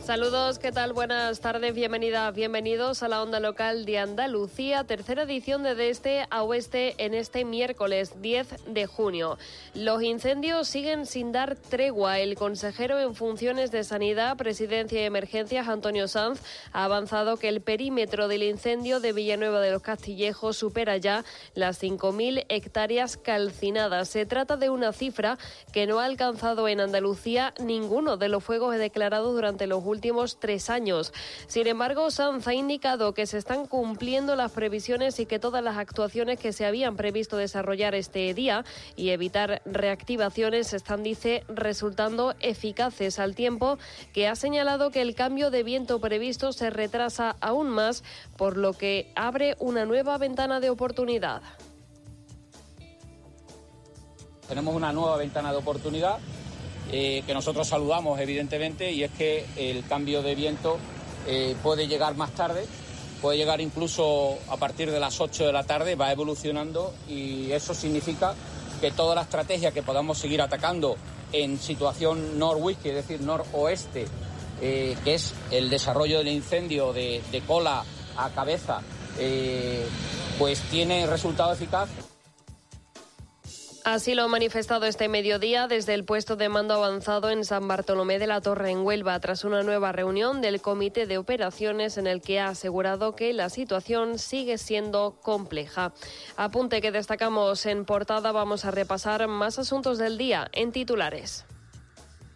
Saludos, ¿qué tal? Buenas tardes, bienvenidos a la Onda Local de Andalucía, tercera edición de Este a Oeste en este miércoles 10 de junio. Los incendios siguen sin dar tregua. El consejero en funciones de Sanidad, Presidencia y Emergencias, Antonio Sanz, ha avanzado que el perímetro del incendio de Villanueva de los Castillejos supera ya las 5.000 hectáreas calcinadas. Se trata de una cifra que no ha alcanzado en Andalucía ninguno de los fuegos declarados durante los últimos 3 años. Sin embargo, Sanz ha indicado que se están cumpliendo las previsiones y que todas las actuaciones que se habían previsto desarrollar este día y evitar reactivaciones están, dice, resultando eficaces, al tiempo que ha señalado que el cambio de viento previsto se retrasa aún más, por lo que abre una nueva ventana de oportunidad. Tenemos una nueva ventana de oportunidad que nosotros saludamos, evidentemente, y es que el cambio de viento puede llegar más tarde, puede llegar incluso a partir de las 8 de la tarde, va evolucionando, y eso significa que toda la estrategia que podamos seguir atacando en situación noroeste, es decir, noroeste, que es el desarrollo del incendio de cola a cabeza, pues tiene resultado eficaz. Así lo ha manifestado este mediodía desde el puesto de mando avanzado en San Bartolomé de la Torre, en Huelva, tras una nueva reunión del Comité de Operaciones, en el que ha asegurado que la situación sigue siendo compleja. Apunte que destacamos en portada. Vamos a repasar más asuntos del día en titulares.